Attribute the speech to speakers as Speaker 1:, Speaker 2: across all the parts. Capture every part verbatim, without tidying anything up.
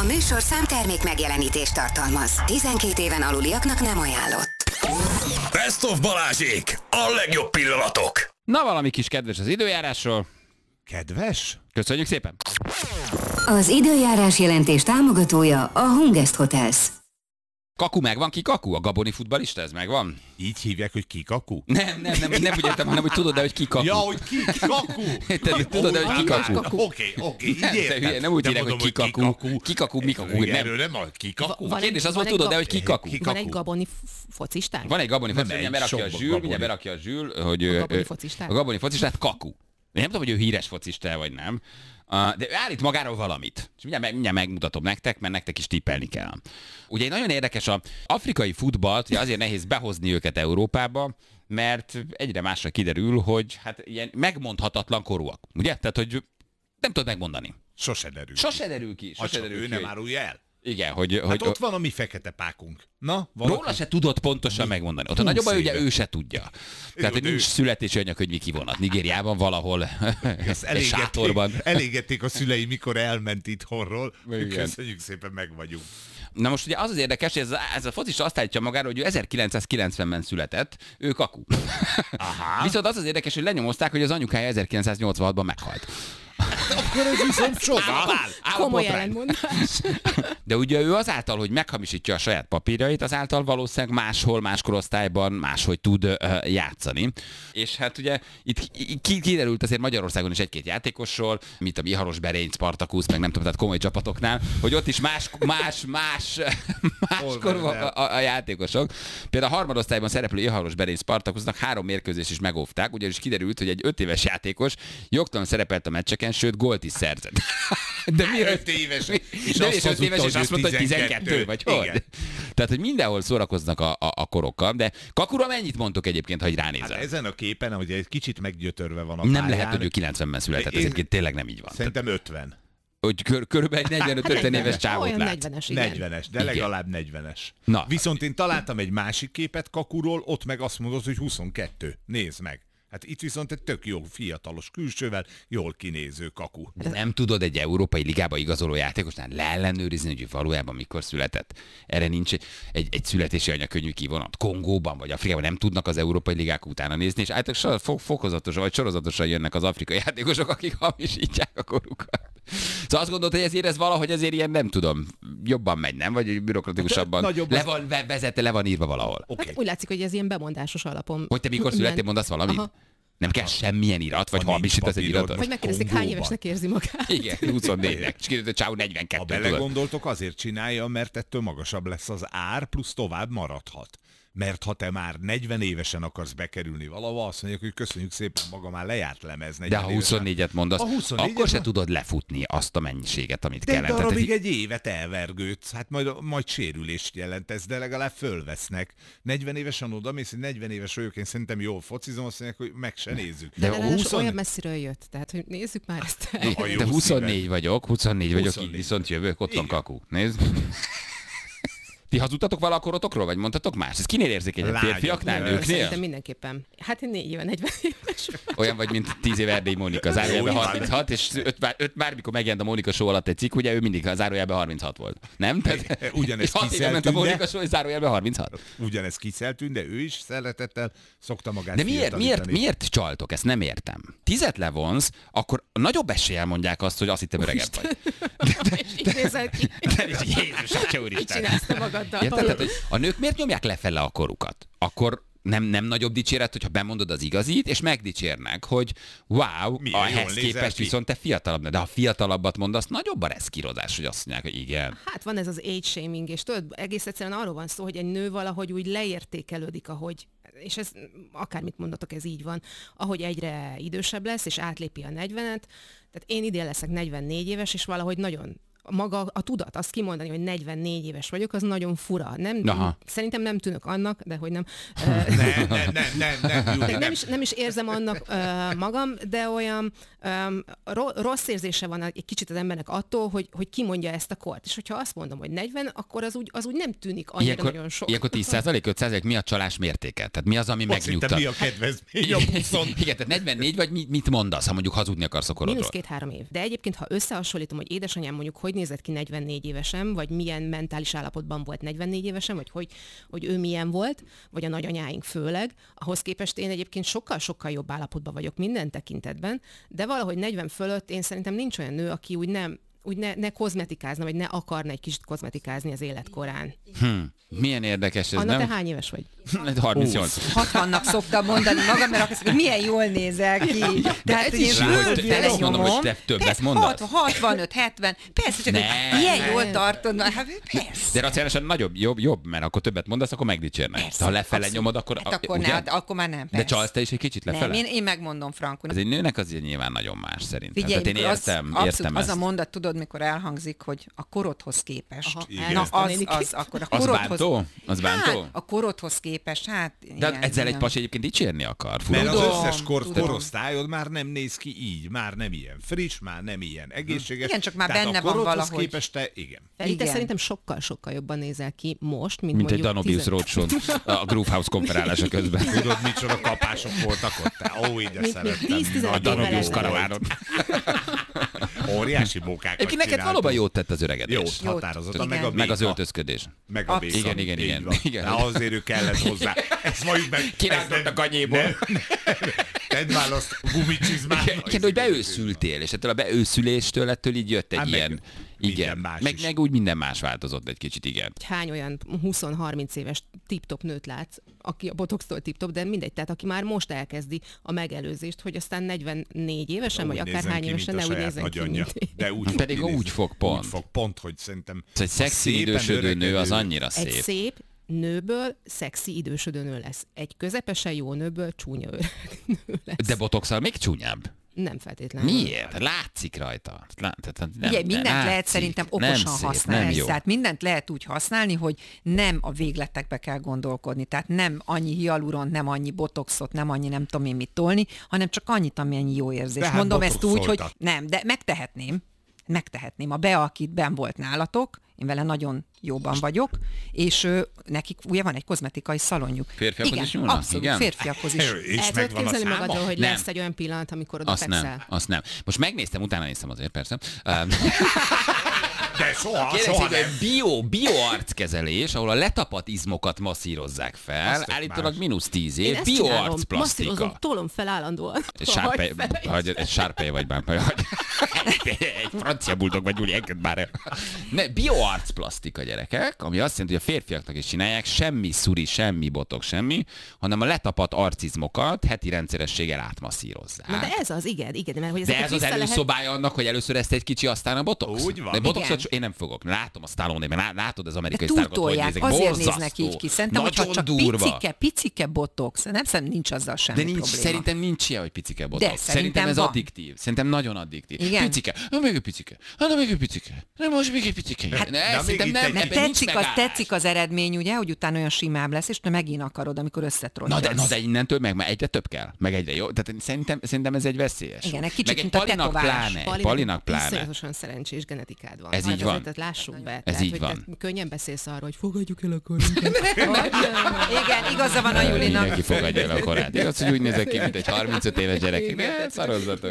Speaker 1: műsorszám termék megjelenítést tartalmaz. tizenkét éven aluliaknak nem ajánlott.
Speaker 2: Best of Balázsék! A legjobb pillanatok!
Speaker 3: Na, valami kis kedves az időjárásról.
Speaker 4: Kedves?
Speaker 3: Köszönjük szépen!
Speaker 1: Az időjárás jelentés támogatója a Hungest Hotels.
Speaker 3: Kaku megvan, ki Kaku? A gaboni futballista, ez megvan?
Speaker 4: Így hívják, hogy Kikaku?
Speaker 3: Nem, nem, nem, nem úgy értem, hanem hogy tudod, de hogy ki Kaku.
Speaker 4: Ja, hogy Kikaku!
Speaker 3: Te tudod, de hogy ki Kaku.
Speaker 4: Oké, oké, így
Speaker 3: Nem, te
Speaker 4: értem.
Speaker 3: hülye, nem úgy
Speaker 4: De
Speaker 3: írják, hogy
Speaker 4: mondom,
Speaker 3: Kikaku. Kikaku, Mikaku.
Speaker 4: Erről nem a Kikaku.
Speaker 3: A kérdés az volt, tudod, de hogy ki Kaku.
Speaker 5: Van egy gaboni focistánk?
Speaker 3: Van egy gaboni
Speaker 4: Nem
Speaker 3: focistánk,
Speaker 4: egy,
Speaker 3: ugye berakja a
Speaker 4: sok
Speaker 3: Zsül,
Speaker 4: gaboni.
Speaker 3: ugye berakja a Zsül, hogy...
Speaker 5: A
Speaker 3: ő-
Speaker 5: gaboni
Speaker 3: ő-
Speaker 5: focistát?
Speaker 3: A gaboni focistát Kaku. Én nem tudom, hogy ő híres focista vagy nem, Uh, de ő állít magáról valamit. És mindjárt, meg, mindjárt megmutatom nektek, mert nektek is tippelni kell. Ugye egy nagyon érdekes, az afrikai futballt, ugye azért nehéz behozni őket Európába, mert egyre másra kiderül, hogy hát ilyen megmondhatatlan korúak. Ugye? Tehát, hogy nem tudod megmondani.
Speaker 4: Sose derül.
Speaker 3: Sose derül ki.
Speaker 4: Ha
Speaker 3: Sose
Speaker 4: csak
Speaker 3: derül
Speaker 4: ő
Speaker 3: ki.
Speaker 4: nem
Speaker 3: hogy-
Speaker 4: árulja el.
Speaker 3: Igen, hogy...
Speaker 4: Hát
Speaker 3: hogy
Speaker 4: ott van a mi fekete pákunk. Na, valaki?
Speaker 3: Róla se tudod pontosan megmondani. Ott a
Speaker 4: Húsz
Speaker 3: nagyobb baj, ugye
Speaker 4: éve.
Speaker 3: ő se tudja. Tehát, hogy
Speaker 4: de
Speaker 3: nincs
Speaker 4: ő-
Speaker 3: születési anyakönyvi kivonat. Nigériában valahol
Speaker 4: Ezt
Speaker 3: egy
Speaker 4: elégették,
Speaker 3: sátorban.
Speaker 4: elégették a szülei, mikor elment itthonról.
Speaker 3: Igen.
Speaker 4: Köszönjük szépen, meg vagyunk.
Speaker 3: Na most ugye az az érdekes, hogy ez a, ez a focista azt állítja magáról, hogy ő ezerkilencszázkilencvenben született, ő Kaku.
Speaker 4: Aha.
Speaker 3: Viszont az az érdekes, hogy lenyomozták, hogy az anyukája ezerkilencszáznyolcvanhatban meghalt.
Speaker 4: Akkor ez viszont csoda.
Speaker 5: Komoly
Speaker 3: Állapotrány.
Speaker 5: ellentmondás.
Speaker 3: De ugye ő azáltal, hogy meghamisítja a saját papírjait, azáltal valószínűleg máshol, más korosztályban máshogy tud uh, játszani. És hát ugye itt ki- kiderült azért Magyarországon is egy-két játékosról, mint a Mihalos Berény, Spartakusz, meg nem tudom, tehát komoly csapatoknál, hogy ott is más, más, más, máskor van a, a, a játékosok. Például a harmadosztályban szereplő Mihalos Berény Spartakusznak három mérkőzést is megóvták, ugyanis kiderült, hogy egy öt éves játékos jogtalan szerepelt a meccseken, sőt gólt is szerzett. De mi
Speaker 4: öt éves.
Speaker 3: És de és öt éves, és azt mondta, hogy tizenkettő, vagy hogy?
Speaker 4: Igen.
Speaker 3: Tehát, hogy mindenhol szórakoznak a, a, a korokkal, de Kakura mennyit mondtok egyébként, ha így
Speaker 4: Hát
Speaker 3: ránézel?
Speaker 4: ezen a képen, hogy egy kicsit meggyötörve van a
Speaker 3: Nem
Speaker 4: pályán,
Speaker 3: lehet, hogy ő kilencvenben született, ez
Speaker 4: Én-
Speaker 3: egyébként tényleg nem így van. Tehát,
Speaker 4: Szerintem ötven.
Speaker 3: hogy kör, körülbelül egy negyvenöt-ötven éves csávot
Speaker 5: Olyan
Speaker 3: lát.
Speaker 5: negyvenes, igen.
Speaker 4: negyvenes, de
Speaker 3: Igen.
Speaker 4: legalább negyvenes.
Speaker 3: Na.
Speaker 4: Viszont én találtam egy másik képet Kakuról, ott meg azt mondod, hogy huszonkettő. Nézd meg. Hát itt viszont egy tök jó fiatalos külsővel, jól kinéző Kaku.
Speaker 3: De nem tudod egy európai ligába igazoló játékosnál leellenőrizni, hogy ő valójában mikor született. Erre nincs egy, egy, egy születési anyakönyvű kivonat. Kongóban vagy Afrikában nem tudnak az európai ligák utána nézni, és általában fo- fokozatosan vagy sorozatosan jönnek az afrikai játékosok, akik hamisítják a korukat. Szóval azt gondolod, hogy ezért ez valahogy ezért ilyen, nem tudom, jobban megy, nem? Vagy bürokratikusabban.
Speaker 4: Hát, nagyobb
Speaker 3: le
Speaker 4: az-
Speaker 3: van, ve- vezette, le van írva valahol.
Speaker 4: Oké.
Speaker 5: Hát úgy látszik, hogy ez ilyen bemondásos alapon.
Speaker 3: Hogy te mikor
Speaker 5: Igen.
Speaker 3: születtél, mondasz valamit?
Speaker 5: Aha.
Speaker 3: Nem kell semmilyen irat, vagy
Speaker 4: Ha nincs
Speaker 3: hamisítasz egy
Speaker 4: papírod,
Speaker 3: iratot?
Speaker 5: Vagy megkérdezik, hány
Speaker 4: Kongóban.
Speaker 5: évesnek érzi magát.
Speaker 3: Igen, huszonnégynek. És kiderült, hogy Csáó
Speaker 4: Ha
Speaker 3: negyvenkettő. tudod.
Speaker 4: belegondoltok, azért csinálja, mert ettől magasabb lesz az ár, plusz tovább maradhat. Mert ha te már negyven évesen akarsz bekerülni valahova, azt mondják, hogy köszönjük szépen, maga már lejárt lemez.
Speaker 3: De
Speaker 4: negyven
Speaker 3: ha
Speaker 4: évesen.
Speaker 3: huszonnégyet mondasz,
Speaker 4: A huszonnégyet
Speaker 3: akkor se
Speaker 4: van.
Speaker 3: tudod lefutni azt a mennyiséget, amit
Speaker 4: De egy
Speaker 3: kellene. Tehát
Speaker 4: darabig
Speaker 3: ez
Speaker 4: egy évet elvergődsz, hát majd, majd sérülést jelentesz, de legalább fölvesznek. negyven évesen odamész, hogy negyven éves vagyok, én szerintem jól focizom, azt mondják, hogy meg se nézzük.
Speaker 3: De
Speaker 5: De
Speaker 3: a
Speaker 5: ráadásul
Speaker 3: husz-
Speaker 5: olyan messziről jött, tehát hogy nézzük már ezt el.
Speaker 4: A jó
Speaker 3: De huszonnégy
Speaker 4: szíved.
Speaker 3: vagyok, huszonnégy vagyok, így
Speaker 4: huszonnégy.
Speaker 3: viszont jövök, ott van
Speaker 4: Igen.
Speaker 3: Kaku. Nézd. Ti hazudtatok vala a korotokról, vagy mondtatok más? Ez kinél érzékenyebb?
Speaker 4: Lányok.
Speaker 3: Férfiaknál,
Speaker 4: Ö,
Speaker 3: nőknél?
Speaker 5: Szerintem mindenképpen. Hát én négy éve, negyven éves.
Speaker 3: Olyan vagy, mint tíz éve Erdélyi Mónika, zárójelben harminchat, és öt, már- öt már, mikor megjelent a Mónika show alatt egy cikk, ugye ő mindig a zárójelben harminchat volt. Nem? Tehát,
Speaker 4: Ugyanezt
Speaker 3: és hat éve ment a
Speaker 4: kiszeltünk, de-
Speaker 3: Mónika show, és zárójelben harminchat.
Speaker 4: Ugyanez kiszeltünk, de ő is szeretettel szokta magát
Speaker 3: De miért, miért,
Speaker 4: fiatalítani.
Speaker 3: miért csaltok? Ezt nem értem. Tizet levonsz, akkor nagyobb eséllyel mondják azt, hogy azt hittem öregebb vagy.
Speaker 5: És így nézel ki.
Speaker 3: De is Jézus, Atya
Speaker 5: Mit
Speaker 3: úristen.
Speaker 5: csinálsz te magaddal?
Speaker 3: Érted? Tehát, hogy a nők miért nyomják lefele a korukat? Akkor nem, nem nagyobb dicséret, hogyha bemondod az igazit, és megdicsérnek, hogy wow,
Speaker 4: Milyen jól
Speaker 3: ahhez
Speaker 4: nézel
Speaker 3: képest
Speaker 4: ki.
Speaker 3: viszont te fiatalabb. De ha fiatalabbat mondasz, nagyobb a reszkírozás, hogy azt mondják, hogy igen.
Speaker 5: Hát van ez az age shaming, és tudod, egész egyszerűen arról van szó, hogy egy nő valahogy úgy leértékelődik, ahogy, és ez akármit mondatok, ez így van, ahogy egyre idősebb lesz, és átlépi a negyvenet. Tehát én idén leszek negyvennégy éves, és valahogy nagyon maga a tudat, azt kimondani, hogy negyvennégy éves vagyok, az nagyon fura. Nem,
Speaker 3: Aha.
Speaker 5: szerintem nem tűnök annak, de hogy nem.
Speaker 4: Nem, nem, nem, nem, nem, Júli,
Speaker 5: Nem,
Speaker 4: nem.
Speaker 5: nem, is, nem is érzem annak ö, magam, de olyan ö, ro- rossz érzése van egy kicsit az embernek attól, hogy, hogy kimondja ezt a kort. És hogyha azt mondom, hogy negyven, akkor az úgy, az úgy nem tűnik annyira
Speaker 3: Ilyenkor,
Speaker 5: nagyon sok.
Speaker 3: ilyenkor tíz százalék, öt százalék mi a csalás mértéke? Tehát mi az, ami
Speaker 4: Azt hittem,
Speaker 3: megnyugtat?
Speaker 4: mi a kedvezmény a buszon.
Speaker 3: Igen, tehát negyvennégy vagy mit, mit mondasz, ha mondjuk hazudni akarsz a korodról?
Speaker 5: Mínusz két-három év. De egyébként, ha összehasonlítom, hogy édesanyám mondjuk hogy nézett ki negyvennégy évesen, vagy milyen mentális állapotban volt negyvennégy évesen, vagy hogy, hogy ő milyen volt, vagy a nagyanyáink főleg. Ahhoz képest én egyébként sokkal-sokkal jobb állapotban vagyok minden tekintetben, de valahogy negyven fölött én szerintem nincs olyan nő, aki úgy nem úgy ne, ne kozmetikázna, vagy ne akarna egy kicsit kozmetikázni az életkorán.
Speaker 3: Hm. Milyen érdekes ez,
Speaker 5: Anna,
Speaker 3: nem?
Speaker 5: te hány éves vagy?
Speaker 3: harmincnyolc.
Speaker 6: hatvannak szoktam mondani magam, mert azt mondom, hogy milyen jól nézel ki.
Speaker 3: De ez is jó, hogy te azt mondom, hogy te többet mondasz.
Speaker 6: hatvanöt hetven, persze, csak
Speaker 3: Ne.
Speaker 6: hogy ilyen jól tartod, hát persze.
Speaker 3: De racionálisan nagyobb, jobb, jobb, mert akkor többet mondasz, akkor megdicsérnek.
Speaker 6: Persze,
Speaker 3: Ha lefele
Speaker 6: abszolút.
Speaker 3: nyomod, akkor...
Speaker 6: Hát akkor, ne, hát akkor már nem,
Speaker 3: De
Speaker 6: persze.
Speaker 3: csalsz te is egy kicsit lefele?
Speaker 6: Nem, én, én megmondom frankon.
Speaker 3: Ez egy nőnek azért nyilván nagyon más szerintem.
Speaker 6: Figyelj,
Speaker 3: Tehát én
Speaker 6: az,
Speaker 3: értem,
Speaker 6: abszolút,
Speaker 3: értem
Speaker 6: az
Speaker 3: ezt.
Speaker 6: a mondat, tudod, mikor elhangzik, hogy a korodhoz képest.
Speaker 5: Aha,
Speaker 6: Na,
Speaker 5: elnéztem
Speaker 6: az,
Speaker 5: én
Speaker 6: az, akkor a
Speaker 3: Az
Speaker 6: korodhoz...
Speaker 3: bántó? Az bántó?
Speaker 6: Hát, a korodhoz képest, hát...
Speaker 3: De
Speaker 6: igen,
Speaker 3: ezzel egy
Speaker 6: igen.
Speaker 3: pasi egyébként dicsérni akar. Fura.
Speaker 4: Mert az
Speaker 6: Tudom,
Speaker 4: összes kor,
Speaker 6: tudom.
Speaker 4: korosztályod már nem néz ki így, már nem ilyen friss, már nem ilyen egészséges.
Speaker 6: Igen, csak már
Speaker 4: Tehát
Speaker 6: benne
Speaker 4: a
Speaker 6: van
Speaker 4: korodhoz
Speaker 6: valahogy.
Speaker 4: képest te, igen.
Speaker 5: Feri, te
Speaker 6: Igen.
Speaker 5: szerintem sokkal-sokkal jobban nézel ki most, mint,
Speaker 3: Mint egy
Speaker 5: mondjuk
Speaker 3: Danubius
Speaker 5: tizen-
Speaker 3: Roadshow a Groove House konferálása közben.
Speaker 4: Tudod, micsoda kapások voltak ott? Te, ó, így de
Speaker 5: Mint még
Speaker 4: szerettem.
Speaker 5: tíz-tizenegy
Speaker 4: Nagyon
Speaker 5: évvel
Speaker 3: Danubius
Speaker 4: jó
Speaker 5: ezelőtt.
Speaker 3: karavánon.
Speaker 4: Óriási mókákat
Speaker 3: Egyébként neked
Speaker 4: csináltunk.
Speaker 3: valóban jót tett az öregedés.
Speaker 4: Jót, határozottan, meg a
Speaker 3: Meg az
Speaker 4: béka.
Speaker 3: öltözködés.
Speaker 4: Meg a
Speaker 6: Abszolút.
Speaker 4: béka.
Speaker 3: Igen, igen,
Speaker 4: Így
Speaker 3: igen.
Speaker 4: van.
Speaker 3: Igen.
Speaker 4: De azért ő kellett hozzá. Ezt majd meg...
Speaker 3: Kirántott
Speaker 4: ezt
Speaker 3: a kanyéból.
Speaker 4: ne- ne- Tedd már azt gumicsizmát.
Speaker 3: Igen, igen, hogy beőszültél, és ettől a beőszüléstől ettől így jött egy
Speaker 4: Hát meg
Speaker 3: ilyen...
Speaker 4: minden
Speaker 3: Igen,
Speaker 4: más
Speaker 3: meg,
Speaker 4: is.
Speaker 3: meg úgy minden más változott egy kicsit, igen.
Speaker 5: Hány olyan húsz-harminc éves tip-top nőt látsz, aki a botoxtól tip-top, de mindegy, tehát aki már most elkezdi a megelőzést, hogy aztán negyvennégy évesen, vagy
Speaker 4: Úgy
Speaker 5: akár
Speaker 4: nézzen
Speaker 5: hány
Speaker 4: ki,
Speaker 5: évesen
Speaker 4: mint
Speaker 5: ne
Speaker 4: a
Speaker 5: úgy
Speaker 4: saját
Speaker 5: nézzen ki,
Speaker 4: nagyanyja.
Speaker 5: mint
Speaker 4: De úgy fog
Speaker 3: Pedig
Speaker 4: kinézni.
Speaker 3: úgy fog pont.
Speaker 4: Úgy fog pont, hogy szerintem...
Speaker 3: Egy
Speaker 4: ha
Speaker 3: szexi
Speaker 4: szépen
Speaker 3: idősödő nő az
Speaker 4: öregedő-
Speaker 3: annyira
Speaker 5: egy
Speaker 3: szép.
Speaker 5: szép nőből szexi idősödő nő lesz. Egy közepesen jó nőből csúnya öreg nő lesz.
Speaker 3: De botoxal még csúnyább.
Speaker 5: Nem feltétlenül.
Speaker 3: Miért? Látszik rajta. Lát, tehát nem,
Speaker 6: Ugye mindent
Speaker 3: látszik.
Speaker 6: lehet szerintem
Speaker 3: Nem
Speaker 6: okosan
Speaker 3: szép,
Speaker 6: használni.
Speaker 3: Nem jó.
Speaker 6: Tehát mindent lehet úgy használni, hogy nem a végletekbe kell gondolkodni. Tehát nem annyi hialuront, nem annyi botoxot, nem annyi nem tudom én mit tolni, hanem csak annyit, amennyi jó érzés.
Speaker 4: De hát
Speaker 6: Mondom ezt úgy, hogy
Speaker 4: botoxoltat.
Speaker 6: nem, de megtehetném. Megtehetném. A Bea, akit benn volt nálatok, én vele nagyon jóban vagyok, és ő, nekik ugye van egy kozmetikai szalonjuk.
Speaker 3: Férfiakhoz
Speaker 6: igen,
Speaker 3: is nyúlnak?
Speaker 6: abszolút,
Speaker 3: Igen?
Speaker 6: férfiakhoz is.
Speaker 4: És
Speaker 5: El tudod
Speaker 4: megvan a
Speaker 5: képzelni
Speaker 4: száma?
Speaker 5: magadról, hogy
Speaker 3: Nem.
Speaker 5: lesz egy olyan pillanat, amikor oda
Speaker 3: Azt
Speaker 5: fekszel?
Speaker 3: nem, azt nem. Most megnéztem, utána néztem azért, persze. Um,
Speaker 4: De soha,
Speaker 3: Kérlek
Speaker 4: soha
Speaker 3: szépen,
Speaker 4: nem.
Speaker 3: bio, bioarckezelés, ahol a letapadt izmokat masszírozzák fel,
Speaker 4: Azt tök
Speaker 3: állítólag
Speaker 4: más.
Speaker 3: mínusz tíz
Speaker 5: Én
Speaker 3: év,
Speaker 5: ezt csinálom, masszírozom,
Speaker 3: bioarcplasztika.
Speaker 5: tolom fel állandóan.
Speaker 3: Egy sárpej,
Speaker 5: Hajfele.
Speaker 3: vagy egy sárpej vagy bár, vagy egy francia buldog vagy Gyuri, engedd már el. Ne, bioarcplasztika, gyerekek, ami azt jelenti, hogy a férfiaknak is csinálják, semmi szuri, semmi botok, semmi, hanem a letapadt arcizmokat heti rendszerességgel átmasszírozzák.
Speaker 5: Na de ez az, igen, igen, mert hogy
Speaker 3: De
Speaker 5: ezeket
Speaker 3: ez az
Speaker 5: vissza lehet...
Speaker 3: előszobája annak, hogy először ezt egy kicsi, aztán a botox?
Speaker 4: Úgy van.
Speaker 3: De botoxot
Speaker 6: Igen.
Speaker 3: so- én nem fogok. Látom a Stallone-ben, lá- látod az
Speaker 6: De
Speaker 3: amerikai sztárokat, hogy
Speaker 6: túltolják,
Speaker 3: nézek.
Speaker 6: azért
Speaker 3: Borzasztó.
Speaker 6: néznek így ki. Szerintem, hogyha
Speaker 3: Nagyon
Speaker 6: csak
Speaker 3: durva.
Speaker 6: picike, picike botox, nem szerintem nincs azzal semmi
Speaker 3: De nincs,
Speaker 6: probléma.
Speaker 3: szerintem nincs ilyen, hogy picike botox.
Speaker 6: De
Speaker 3: szerintem,
Speaker 6: szerintem
Speaker 3: ez
Speaker 6: van.
Speaker 3: addiktív. Szerintem nagyon addiktív.
Speaker 6: Igen.
Speaker 3: Picike. Na, még egy picike. Na, még egy picike. Na, most még egy picike. Hát, ne,
Speaker 4: na, még
Speaker 3: szerintem
Speaker 4: itt
Speaker 3: nem,
Speaker 4: egy-
Speaker 6: Mert
Speaker 3: ebben nincs
Speaker 6: tetszik az,
Speaker 3: megállás.
Speaker 6: tetszik az eredmény, ugye, hogy utána olyan simább lesz, és te megint akarod, amikor
Speaker 3: Na
Speaker 6: összetrolkodsz.
Speaker 3: de, na de innentől meg már egyre több kell, meg egyre jó. Tehát szerintem, szerintem ez egy veszélyes.
Speaker 6: Igen, egy kicsit,
Speaker 3: meg egy
Speaker 6: mint a
Speaker 3: palinak
Speaker 6: tetoválás.
Speaker 3: pláne. Egy palinak pláne.
Speaker 5: Iszonyatosan szerencsés genetikád van.
Speaker 3: Ez
Speaker 5: Hát
Speaker 3: így van.
Speaker 5: azért lássuk be.
Speaker 3: Ez
Speaker 5: tehát,
Speaker 3: így
Speaker 5: hogy
Speaker 3: van.
Speaker 5: te könnyen beszélsz arról, hogy fogadjuk el a korunkat.
Speaker 6: Igen, igaza van a Julinak.
Speaker 3: Mindenki fogadja el a korát. Igaz, hogy úgy nézek ki, mint egy harmincöt éves gyerek. Ne, szarozzatok.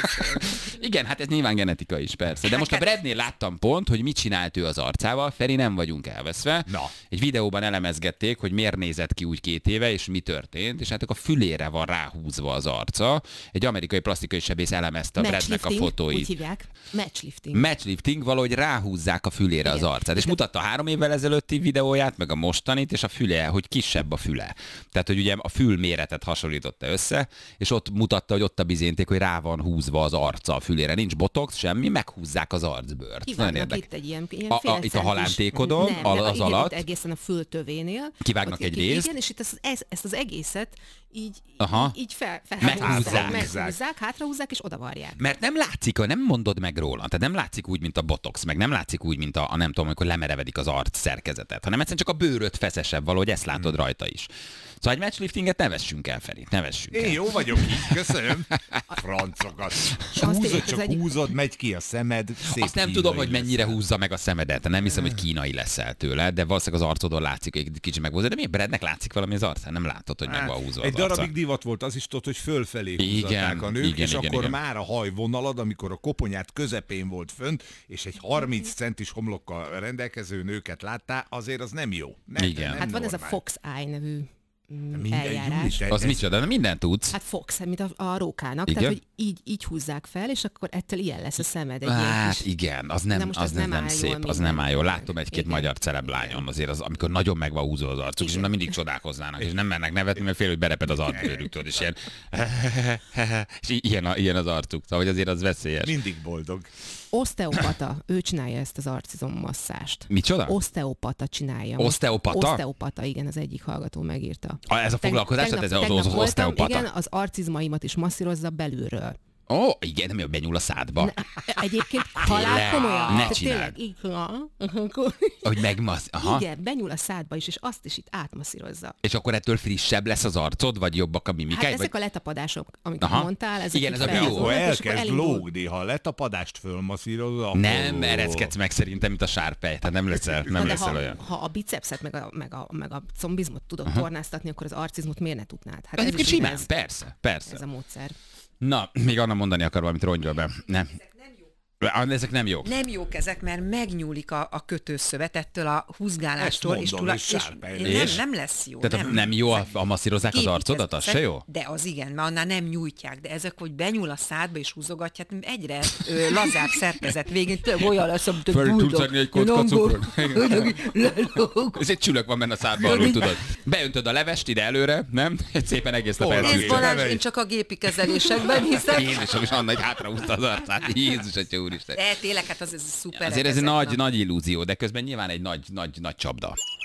Speaker 3: Igen, hát ez nyilván genetika is, persze. De most a Bradnél láttam pont, hogy mit csinált ő az arcával. Feri, nem vagyunk elveszve.
Speaker 4: Na.
Speaker 3: Egy videóban elemezgették, hogy miért nézett ki úgy két éve, és mi történt, és hát a fülére van ráhúzva az arca. Egy amerikai plastikai sebész elemezte a Bradnek a
Speaker 5: Matchlifting, úgy
Speaker 3: fotóit.
Speaker 5: hívják. Matchlifting.
Speaker 3: Matchlifting, valahogy ráhúzzák a fülére az
Speaker 5: Igen.
Speaker 3: arcát. És mutatta a három évvel ezelőtti videóját, meg a mostanit, és a füle, hogy kisebb a füle. Tehát, hogy ugye a fül méretet hasonlította össze, és ott mutatta, hogy ott a bizénték, hogy rá van húzva az arca a fülére. Nincs botox, semmi, meghúzzák az arcbőrt. Nagyon
Speaker 5: Kivágnak
Speaker 3: érdekes.
Speaker 5: itt egy ilyen, ilyen
Speaker 3: A- a-
Speaker 5: fél
Speaker 3: itt a
Speaker 5: centis-
Speaker 3: halántékodon,
Speaker 5: nem,
Speaker 3: al-
Speaker 5: nem,
Speaker 3: az
Speaker 5: igen,
Speaker 3: alatt.
Speaker 5: itt egészen a fültövénél.
Speaker 3: Kivágnak
Speaker 5: Ott
Speaker 3: egy
Speaker 5: így-
Speaker 3: részt.
Speaker 5: Igen, és itt ezt, ezt, ezt az egészet így,
Speaker 3: Aha.
Speaker 5: így, így fel,
Speaker 3: Meghúzzák.
Speaker 5: felhúzzák, meghúzzák, hátrahúzzák és odavarják.
Speaker 3: Mert nem látszik, nem mondod meg róla, tehát nem látszik úgy, mint a botox, meg nem látszik úgy, mint a, a nem tudom, amikor lemerevedik az arc szerkezetet, hanem egyszerűen csak a bőröd feszesebb valahogy, ezt látod rajta is. Szóval egy matchliftinget ne vessünk el, Feri, ne vessünk el.
Speaker 4: Én jó vagyok így, köszönöm. Francokat. Húzod, csak egy... húzod, megy ki a szemed. Szép
Speaker 3: Azt nem tudom, hogy mennyire
Speaker 4: leszel.
Speaker 3: húzza meg a szemedet. Nem hiszem, hogy kínai leszel tőle, de valószínűleg az arcodon látszik, hogy egy kicsit meghúzza. De miért Bradnek látszik valami az arcán? Nem látod, hogy meg van húzva
Speaker 4: Egy
Speaker 3: az arca.
Speaker 4: darabig divat volt, az is tudod, hogy fölfelé
Speaker 3: Igen,
Speaker 4: húzatták a nők,
Speaker 3: igen,
Speaker 4: és
Speaker 3: igen,
Speaker 4: akkor
Speaker 3: igen.
Speaker 4: már a hajvonalad, amikor a koponyát közepén volt fönt, és egy harminc centis homlokkal rendelkező nőket láttál, azért az nem jó. Nem,
Speaker 3: Igen.
Speaker 4: Nem
Speaker 5: Hát van ez a
Speaker 4: normál.
Speaker 5: Fox Eye nevű mm,
Speaker 4: Minden
Speaker 5: eljárás.
Speaker 4: Júli,
Speaker 3: Az
Speaker 4: ez-
Speaker 3: micsoda, de mindent tudsz.
Speaker 5: Hát Fox, mint a, a rókának,
Speaker 3: Igen?
Speaker 5: tehát hogy így, így húzzák fel, és akkor ettől ilyen lesz a szemed. Egy ilyen
Speaker 3: Hát
Speaker 5: kis...
Speaker 3: igen, az nem,
Speaker 5: De most
Speaker 3: az
Speaker 5: az
Speaker 3: nem,
Speaker 5: nem
Speaker 3: nem
Speaker 5: áll
Speaker 3: szép,
Speaker 5: jól
Speaker 3: az nem áll jól.
Speaker 5: mindenkinek.
Speaker 3: Láttam egy-két
Speaker 5: Igen.
Speaker 3: magyar celeb lányon, azért az, amikor nagyon meg van húzva az arcuk, és
Speaker 5: Igen.
Speaker 3: már mindig csodálkoznának, és nem mernek nevetni, mert fél, hogy bereped az arcbőrük, tudod, és ilyen, és ilyen, a, ilyen az arcuk, szóval hogy azért az veszélyes.
Speaker 4: Mindig boldog.
Speaker 5: Osteopata, ő csinálja ezt az arcizom masszást.
Speaker 3: Micsoda?
Speaker 5: Osteopata csinálja.
Speaker 3: Osteopata?
Speaker 5: Osteopata, igen, az egyik hallgató megírta.
Speaker 3: A, ez a foglalkozás, tehát ez az, az, az
Speaker 5: voltam,
Speaker 3: osteopata?
Speaker 5: igen, az arcizmaimat is masszírozza belülről.
Speaker 3: Ó, igen, nem jó, benyúl a szádba.
Speaker 5: Egyébként halál
Speaker 3: Tényleg?
Speaker 5: komolyan.
Speaker 3: Ne
Speaker 5: Tehát
Speaker 3: csináld.
Speaker 5: tényleg, így, ha, akkor-
Speaker 3: Hogy megmasz... Aha.
Speaker 5: igen, benyúl a szádba is, és azt is itt átmasszírozza.
Speaker 3: És akkor ettől frissebb lesz az arcod, vagy jobbak a
Speaker 5: Hát
Speaker 3: mimikáid?
Speaker 5: ezek
Speaker 3: vagy...
Speaker 5: a letapadások, amiket
Speaker 3: Aha.
Speaker 5: mondtál, ezek
Speaker 3: Igen,
Speaker 5: így
Speaker 3: ez a
Speaker 4: De
Speaker 3: bió.
Speaker 5: felhúzódnak,
Speaker 4: akkor
Speaker 5: és akkor
Speaker 4: elkezd
Speaker 5: elindul.
Speaker 4: lógni, ha a letapadást fölmasszírozod, akkor...
Speaker 3: Nem ereszkedsz meg szerintem, mint a sárpej, tehát nem leszel, nem
Speaker 5: Na de
Speaker 3: leszel
Speaker 5: ha,
Speaker 3: olyan.
Speaker 5: ha a bicepset meg a, meg a, meg a combizmot tudod uh-huh. tornáztatni, akkor az arcizmot miért ne tudnád? Hát ez
Speaker 3: Egyébként
Speaker 5: is
Speaker 3: simán,
Speaker 5: ez,
Speaker 3: persze, persze.
Speaker 5: ez a módszer.
Speaker 3: Na, még Anna mondani akar valamit, rongyol be. Nem. Ah, Ezek nem jók.
Speaker 6: Nem jók ezek, mert megnyúlik a, a kötőszövet ettől a húzgálástól,
Speaker 4: Ezt
Speaker 6: és,
Speaker 4: mondom,
Speaker 6: tula,
Speaker 4: és
Speaker 6: és,
Speaker 4: sárpely.
Speaker 6: nem,
Speaker 3: És?
Speaker 6: nem lesz jó.
Speaker 3: Tehát nem, nem jó, ha masszírozzák az
Speaker 6: Képik
Speaker 3: arcodat, az
Speaker 6: ezek,
Speaker 3: se jó?
Speaker 6: De az igen, mert annál nem nyújtják, de ezek, hogy benyúl a szádba és húzogatják, egyre ö, lazább szerkezet végén, tényleg olyan lesz, amit a
Speaker 3: Föl tudsz
Speaker 6: buldog.
Speaker 3: adni egy kocka
Speaker 6: Én
Speaker 3: cukrot.
Speaker 6: angol- lelóg.
Speaker 3: Ez egy csülök van benne a szádban, alul, tudod. Beöntöd a levest ide előre, nem? Egy szépen egész nap
Speaker 4: Hol van?
Speaker 3: elszívja.
Speaker 6: Nézd Balázs,
Speaker 4: Neve
Speaker 6: én
Speaker 4: is.
Speaker 6: csak a gépi kezelésekben hiszek.
Speaker 3: Jézusom, és Anna egy hátrahúzta az arcát. Jézus, atya úristen.
Speaker 6: De tényleg, hát az, ez szuper.
Speaker 3: Azért ez egy nagy, nagy illúzió, de közben nyilván egy nagy, nagy, nagy csapda.